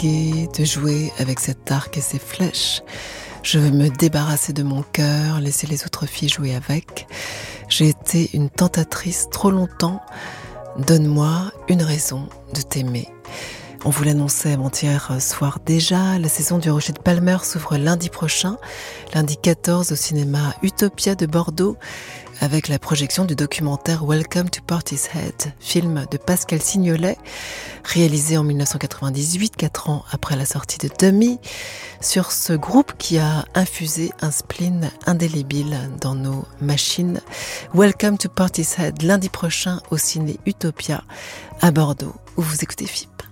fatiguée de jouer avec cet arc et ces flèches. Je veux me débarrasser de mon cœur, laisser les autres filles jouer avec. J'ai été une tentatrice trop longtemps. Donne-moi une raison de t'aimer. On vous l'annonçait avant-hier soir déjà, la saison du Rocher de Palmer s'ouvre lundi prochain, lundi 14 au cinéma Utopia de Bordeaux, avec la projection du documentaire Welcome to Portishead, film de Pascal Signolet, réalisé en 1998, 4 ans après la sortie de Dummy, sur ce groupe qui a infusé un spleen indélébile dans nos machines. Welcome to Portishead, lundi prochain au ciné Utopia à Bordeaux, où vous écoutez FIP.